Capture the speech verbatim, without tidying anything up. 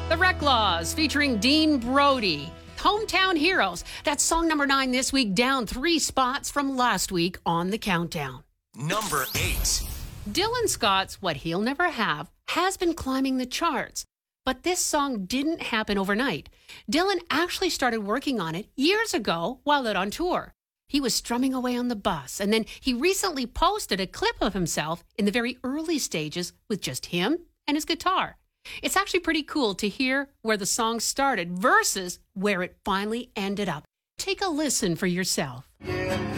The Reclaws featuring Dean Brody. Hometown Heroes. That's song number nine this week, down three spots from last week on the countdown. Number eight. Dylan Scott's What He'll Never Have has been climbing the charts. But this song didn't happen overnight. Dylan actually started working on it years ago while out on tour. He was strumming away on the bus, and then he recently posted a clip of himself in the very early stages with just him and his guitar. It's actually pretty cool to hear where the song started versus where it finally ended up. Take a listen for yourself.